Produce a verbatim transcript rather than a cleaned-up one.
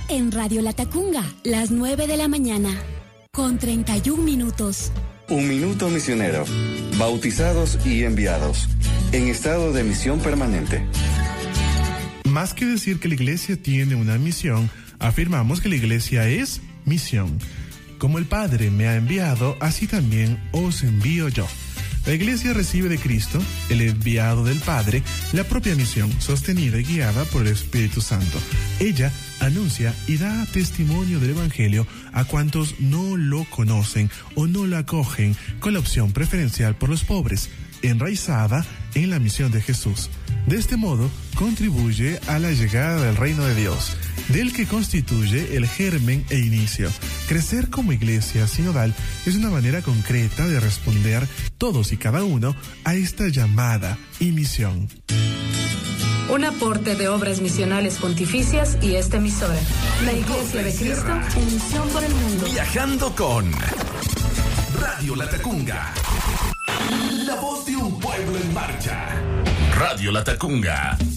en Radio Latacunga, las nueve de la mañana, con treinta y un minutos. Un minuto misionero. Bautizados y enviados. En estado de misión permanente. Más que decir que la iglesia tiene una misión, afirmamos que la iglesia es misión. Como el Padre me ha enviado, así también os envío yo. La iglesia recibe de Cristo, el enviado del Padre, la propia misión, sostenida y guiada por el Espíritu Santo. Ella anuncia y da testimonio del Evangelio a cuantos no lo conocen o no lo acogen, con la opción preferencial por los pobres, enraizada en la misión de Jesús. De este modo, contribuye a la llegada del reino de Dios, del que constituye el germen e inicio. Crecer como iglesia sinodal es una manera concreta de responder todos y cada uno a esta llamada y misión. Un aporte de Obras Misionales Pontificias y esta emisora. La Iglesia de Cristo en misión por el mundo. Viajando con Radio Latacunga. La voz de un pueblo en marcha. Radio Latacunga.